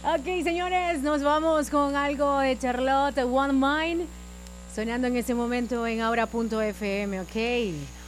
Ok, señores, nos vamos con algo de Charlotte, One Mind, sonando en este momento en Aura.fm, ok.